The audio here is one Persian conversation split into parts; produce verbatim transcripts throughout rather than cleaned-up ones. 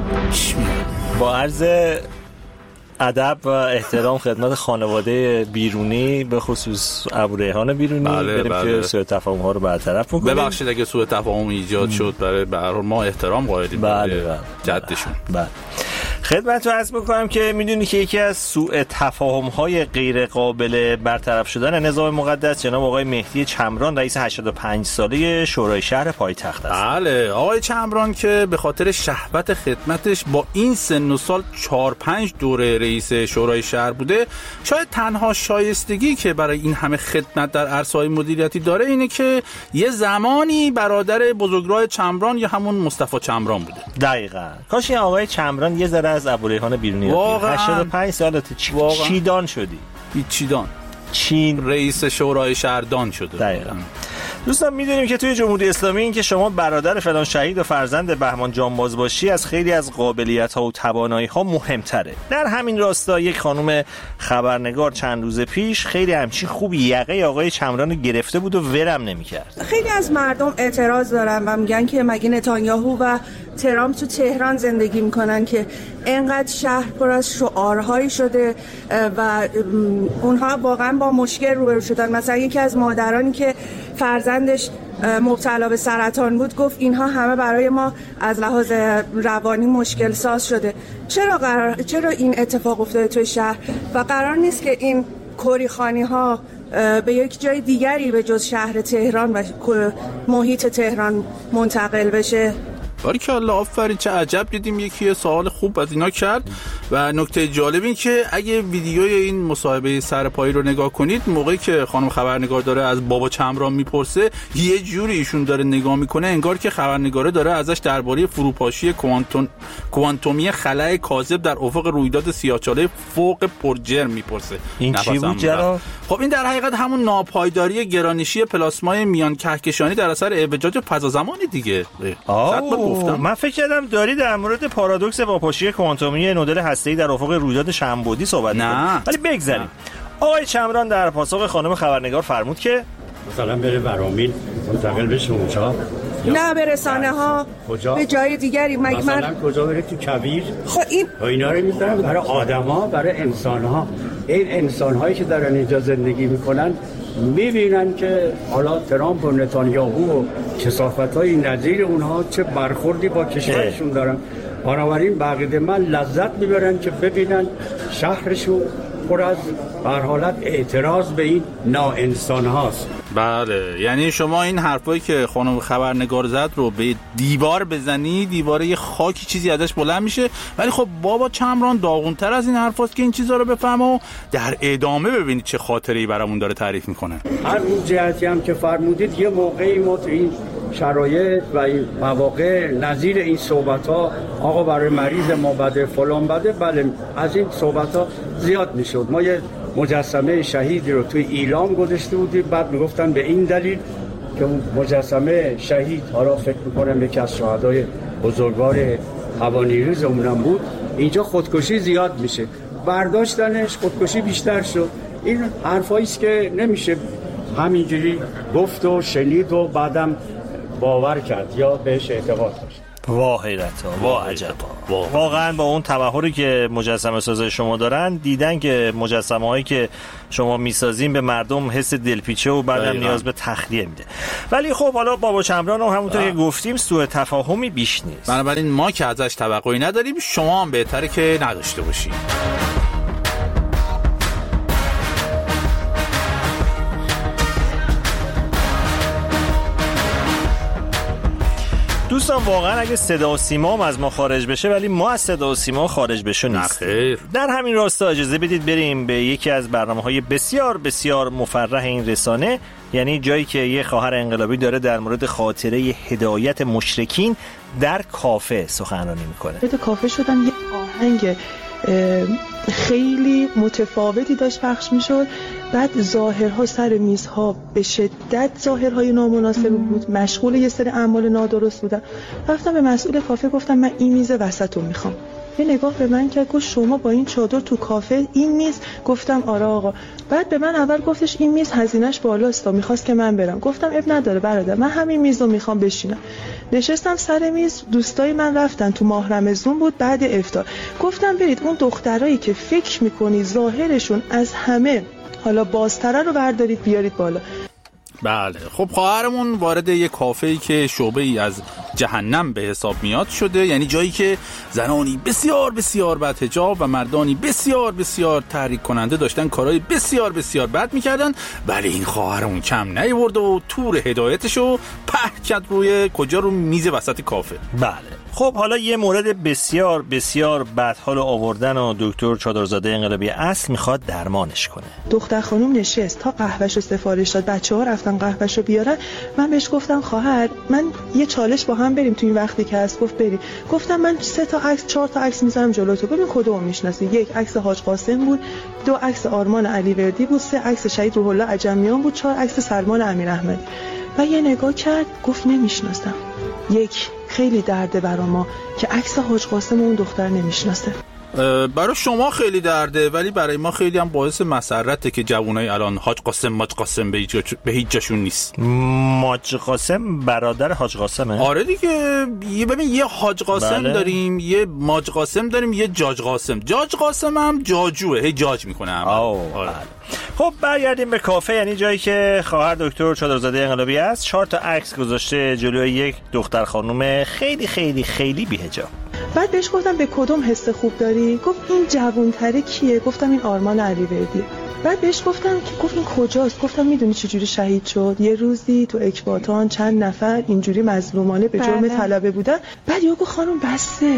با عرض ادب و احترام خدمت خانواده بیرونی به خصوص ابوریحان بیرونی، بله بریم بله. که سوء تفاهم ها رو برطرف بکنیم. ببخشید اگه سوء تفاهم ایجاد شد، برای به هر حال ما احترام قائلیم بله به بله. جدشون. بله. خدمت رو عرض بکنم که میدونی که یکی از سوء تفاهم های غیر قابل برطرف شدن نظام مقدس جناب آقای مهدی چمران رئیس هشتاد و پنج ساله شورای شهر پایتخت است. بله، آقای چمران که به خاطر شهوت خدمتش با این سن و سال چهار پنج دوره رئیس شورای شهر بوده، شاید تنها شایستگی که برای این همه خدمت در عرصه‌های مدیریتی داره اینه که یه زمانی برادر بزرگراه چمران یا همون مصطفی چمران بوده. دقیقاً. کاش این آقای چمران یه ذره از ابوریحان بیرونی واقعاً هشتاد و پنج سالته چی چیدان شدی؟ چیدان چین رئیس شورای شهردان شده. دقیقاً. دوستان میدونیم که توی جمهوری اسلامی این که شما برادر فلان شهید و فرزند بهمان جانباز باشی از خیلی از قابلیت‌ها و توانایی‌ها مهمتره. در همین راستا یک خانم خبرنگار چند روز پیش خیلی همچین خوب یقه آقای چمران گرفته بود و ورم نمی‌کرد. خیلی از مردم اعتراض دارن و میگن که مگه نتانیاهو و ترامپ تو تهران زندگی میکنن که اینقدر شهر پر از شعارهایی شده و اونها واقعا با مشکل روبرو شدن. مثلا یکی از مادرانی که فرزندش مبتلا به سرطان بود گفت اینها همه برای ما از لحاظ روانی مشکل ساز شده. چرا قرار چرا این اتفاق افتاده توی شهر و قرار نیست که این کوریخانی ها به یک جای دیگری به جز شهر تهران و محیط تهران منتقل بشه؟ باریکالله، آفرین، چه عجب دیدیم یکی سوال خوب از اینا کرد. و نکته جالب این که اگه ویدیوی این مصاحبه سرپایی رو نگاه کنید، موقعی که خانم خبرنگار داره از بابا چمران میپرسه یه جوری ایشون داره نگاه میکنه انگار که خبرنگاره داره ازش درباره فروپاشی کوانتوم کوانتومی خلأ کاذب در افق رویداد سیاه‌چاله فوق پرجرم میپرسه. این چی بود جناب؟ خب این در حقیقت همون ناپایداری گرانشی پلاسمای میان کهکشانی در اثر اعوجاج فضازمانی دیگه. من فکر کردم داری در مورد پارادوکس واپاشی کوانتومی نودل هسته‌ای در افق رویداد شنبودی صحبت می‌کنی. ولی بگذاریم. آقای چمران در پاسخ خانم خبرنگار فرمود که مثلا بره برامین منتقل بشه اونجا، نه به رسانه ها، به جای دیگری. مگه مثلا من کجا بره؟ تو کویر. خب این اینا رو میذارن برای آدما، برای انسان‌ها. این انسان‌هایی که دارن اینجا زندگی میکنن میبینن که حالا ترامپ و نتانیاهو و کثافت‌های نظیر اونها چه برخوردی با کشورشون دارن. بنابراین بقیده من لذت میبرن که ببینن شهرشون پر از بر حالت اعتراض به این ناانسان هاست. بله، یعنی شما این حرفایی که خانم خبرنگار زد رو به دیوار بزنی، دیواره یه خاکی چیزی ازش بلند میشه. ولی خب بابا چمران داغونتر از این حرفاست که این چیزا رو بفهمه و در ادامه ببینید چه خاطره‌ای برامون داره تعریف میکنه. هر اون جهتی هم که فرمودید یه موقعی ما تو این شرایط و این مواقع نظیر این صحبت‌ها آقا برای مریض ما بده فلان بده، بله از این صحبت‌ها زیاد میشد. ما یه مجسمه شهیدی رو توی ایلام گذاشته بودیم، بعد میگفتن به این دلیل که مجسمه شهید، حالا فکر میکنم یکی از شهدای بزرگوار هوانیروزمون هم بود، اینجا خودکشی زیاد میشه، برداشتنش خودکشی بیشتر شد. این حرفایی است که نمیشه همینجوری گفت و شنید و بعدم باور کرد یا بهش اعتقاد داشت. واه حیرتا، واه عجبا. واقعا با اون تبحری که مجسمه سازای شما دارن دیدن که مجسمه هایی که شما میسازین به مردم حس دلپیچه و بعدم نیاز به تخلیه میده. ولی خب حالا بابا چمران هم همونطور که گفتیم سوء تفاهمی بیش نیست. بنابراین ما که ازش توقعی نداریم، شما هم بهتره که نداشته باشید. دوستان واقعا اگه صدا و سیما هم از ما خارج بشه ولی ما از صدا و سیما خارج بشه نیستیم. در همین راستا اجازه بدید بریم به یکی از برنامه‌های بسیار بسیار مفرح این رسانه، یعنی جایی که یه خواهر انقلابی داره در مورد خاطره هدایت مشرکین در کافه سخنرانی میکنه. تو کافه شدن یه آهنگ خیلی متفاوتی داشت پخش میشد بعد ظاهرها سر میزها به شدت ظاهرهای نامناسب بود، مشغول یه سری اعمال نادرست بودن. رفتم به مسئول کافه گفتم من این میز وسط رو میخوام. یه نگاه به من کرد گفت شما با این چادر تو کافه این میز؟ گفتم آره آقا. بعد به من اول گفتش این میز هزینه‌اش بالاست و میخواست که من برم. گفتم اب نداره برادر، من همین میز رو میخوام بشینم. نشستم سر میز، دوستای من رفتن تو ماه رمضان بود بعد افطار. گفتم برید اون دخترایی که فکر میکنی ظاهرشون از همه حالا بازتره رو بردارید بیارید بالا. بله خب خواهرمون وارد یک کافه‌ای که شعبه‌ای از جهنم به حساب میاد شده، یعنی جایی که زنانی بسیار بسیار بد حجاب و مردانی بسیار بسیار تحریک کننده داشتن کارهای بسیار بسیار بد میکردن. ولی این خواهرمون کم نیورد و تور هدایتشو پهن کرد روی کجا؟ رو میز وسط کافه. بله خب حالا یه مورد بسیار بسیار بدحال آوردن و دکتر چادرزاده انقلابی اصل میخواد درمانش کنه. دختر خانم نشست تا قهوه‌شو سفارش داد، بچه‌ها رفتن قهوه‌شو بیارن. من بهش گفتم خواهر من یه چالش با هم بریم تو این وقتی که هست. گفت بریم. گفتم من سه تا عکس چهار تا عکس میذارم جلوی تو، ببین کدومو میشناسی. یک عکس حاج قاسم بود، دو عکس آرمان علیوردی بود، سه عکس شهید روح الله عجمیان بود، چهار عکس سلمان امیراحمدی. و یه نگاه کرد گفت نمیشناسم. یک خیلی درده برا ما که عکس حاج قاسم اون دختر نمیشناسه. برای شما خیلی درده ولی برای ما خیلی هم باعث مسرته که جوانای الان حاج قاسم ماج قاسم به هیچ به هیچ جاشون نیست. ماج قاسم برادر حاج قاسمه؟ آره دیگه، یه ببین یه حاج قاسم بله. داریم، یه ماج قاسم داریم، یه جاج قاسم. جاج قاسم هم جاجوه، هی جاج میکنه هم. آره. خب برگردیم به کافه، یعنی جایی که خواهر دکتر چادرزاده انقلابی است. چهار تا عکس گذاشته جلوی یک دختر خانم خیلی خیلی خیلی بی‌حجاب. بعد بهش گفتم به کدوم حس خوب داری؟ گفت این جوان‌تره کیه؟ گفتم این آرمان علیوردیه. بعد بهش گفتم که گفت این کجاست؟ گفتم میدونی چجوری شهید شد؟ یه روزی تو اکباتان چند نفر اینجوری مظلومانه به جرم طلبه بودن. بعد یهو گفت خانم بسه،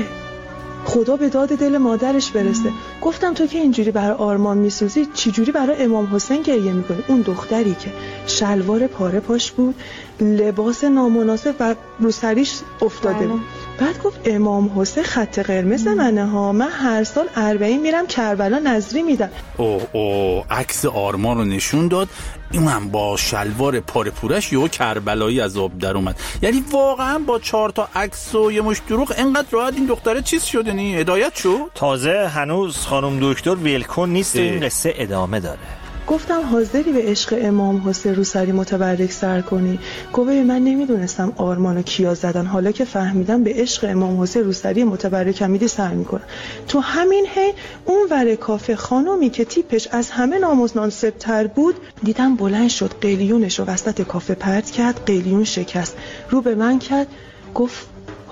خدا به داد دل مادرش برسه. ام. گفتم تو که اینجوری برای آرمان میسوزی چجوری برای امام حسین گریه میکنی؟ اون دختری که شلوار پاره پاش بود، لباس نامناسب و رو سریش افتاده بود. بعد گفت امام حسین خط قرمز منه ها، من هر سال اربعین میرم کربلا نظری میدم. اوه اوه عکس آرمان رو نشون داد، اونم با شلوار پاره پورش یهو کربلایی از آب در اومد. یعنی واقعا با چهار تا عکس و یه مش دروغ اینقدر راحت این دختره چیز شد؟ یعنی هدایت شد؟ تازه هنوز خانم دکتر ویلکون نیست، این قصه ادامه داره. گفتم حاضری به عشق امام حسین روسری متبرک سر کنی؟ گفت من نمیدونستم آرمانو کیا زدن، حالا که فهمیدم به عشق امام حسین روسری متبرک حمیدی سر میکنن. تو همین حین اون ور کافه خانومی که تیپش از همه نامناسب تر بود دیدم بلند شد، قلیونش رو وسط کافه پرت کرد، قلیون شکست، رو به من کرد گفت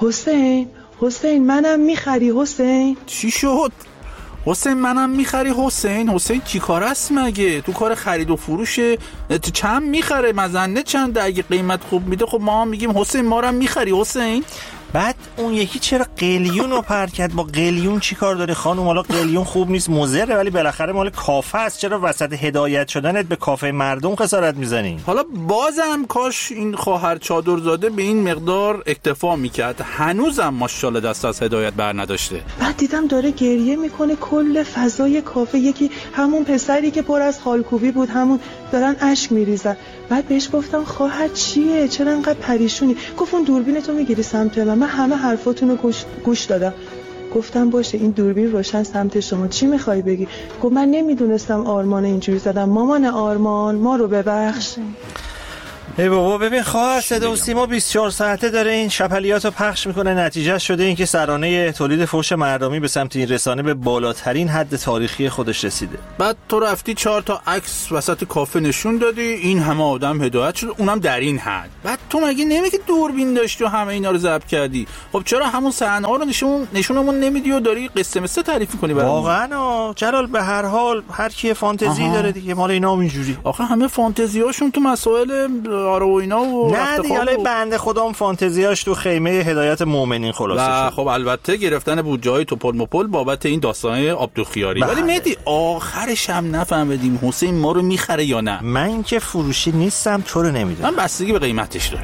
حسین حسین منم میخری حسین؟ چی شد؟ حسین منم میخری حسین؟ حسین چی کار است مگه؟ تو کار خرید و فروشه چند میخره؟ مزنه چنده؟ اگه قیمت خوب میده خب ما هم میگیم حسین ما رو میخری حسین. بعد اون یکی چرا قلیون رو پرت کرد؟ با قلیون چی کار داره خانم؟ حالا قلیون خوب نیست مضره ولی بالاخره مال کافه است، چرا وسط هدایت شدنت به کافه مردم خسارت میزنی؟ حالا بازم کاش این خواهر چادرزاده به این مقدار اکتفا میکرد، هنوزم ماشاءالله دست از هدایت بر نداشته. بعد دیدم داره گریه میکنه، کل فضای کافه یکی همون پسری که پر از خالکوبی بود همون دارن اشک میریزن. بعد بهش گفتم خواهر چیه؟ چرا انقدر پریشونی؟ گفت اون دوربینتو میگیری سمت من، من همه حرفاتونو گوش, گوش دادم. گفتم باشه این دوربین روشن سمت شما، چی میخوای بگی؟ گفت من نمیدونستم آرمان اینجوری زدم، مامان آرمان ما رو ببخش. ای بابا ببین خواهر صدا و سیما بیست و چهار ساعته داره این شپلیاتو پخش میکنه، نتیجه شده این که سرانه تولید فحش مردمی به سمت این رسانه به بالاترین حد تاریخی خودش رسیده. بعد تو رفتی چهار تا عکس وسط کافه نشون دادی، این همه آدم هدایت شد، اونم در این حد. بعد تو مگه نمیگی دوربین داشتی و همه اینا رو ضبط کردی؟ خب چرا همون صحنه‌ها رو نشون نشونمون نمیدی و داری قصه مثه تعریف می‌کنی برامون؟ واقعا جلال به هر حال هر کی فانتزی آها. داره دیگه، مال اینا هم اینجوری. آخه همه فانتزیاشون تو مسائل آره و اینا و نه دیگه، حالا بنده خودم فانتزیاش تو خیمه هدایت مومنین خلاصه شد. خب البته گرفتن بودجه‌های توپل مپل بابت این داستان عبدالخیاری، ولی مهدی آخرش هم نفهمیدیم حسین ما رو میخره یا نه. من که فروشی نیستم، تو رو نمیدونم. من بستگی به قیمتش داره.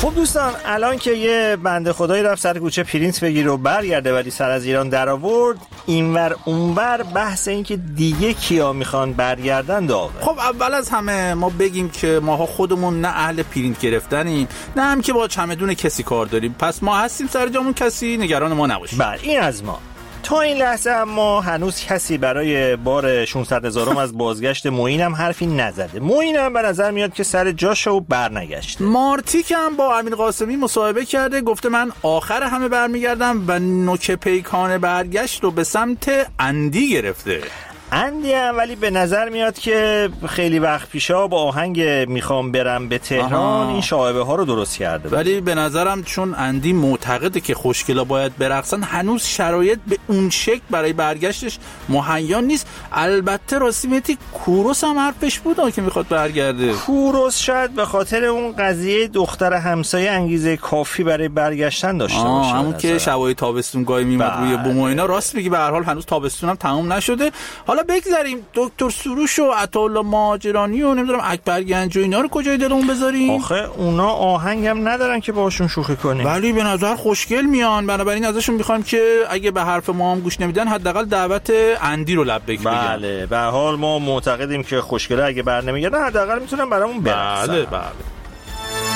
خب دوستان، الان که یه بنده خدایی رفت سر کوچه پرینت بگیر و برگرده ولی سر از ایران در آورد، اینور اونور بحث این که دیگه کیا میخوان برگردن داغه. خب اول از همه ما بگیم که ماها خودمون نه اهل پرینت گرفتنیم، نه هم که با چمدون کسی کار داریم، پس ما هستیم سر جامون، کسی نگران ما نباشه. بله این از ما. تا این لحظه اما هنوز کسی برای بار ششصد هزارم از بازگشت معین هم حرفی نزده. معین هم به نظر میاد که سر جاشه و برنگشته. مارتیک هم با امین قاسمی مصاحبه کرده، گفته من آخر همه برمیگردم و نوک پیکان برگشت رو به سمت اندی گرفته. اندی هم ولی به نظر میاد که خیلی وقت پیشا با آهنگ میخوام برم به تهران آها. این شایبه ها رو درست کرده، ولی به نظرم چون اندی معتقده که خوشگلا باید برقصن، هنوز شرایط به اون شکل برای برگشتش مهیا نیست. البته راستی میتی کوروس هم حرفش بود که میخواد برگرده. کوروس شاید به خاطر اون قضیه دختر همسایه انگیزه کافی برای برگشتن داشته باشه، همون که شبای تابستون گاهی میمد روی بوم و اینا. راست میگی، به هر حال هنوز تابستون هم تموم نشده. حالا بگذاریم دکتر سروش و عطاالله مهاجرانی و نمیدونم اکبر گنج و اینا رو کجای دلمون بذاریم؟ آخه اونا آهنگ هم ندارن که باشون شوخی کنیم، ولی به نظر خوشگل میان. بنابراین ازشون میخوایم که اگه به حرف ما هم گوش نمیدن حداقل دعوت اندی رو لبیک بگن. بله به حال ما معتقدیم که خوشگله اگه بر نمیگردن حداقل میتونن برامون برقصن. بله بله.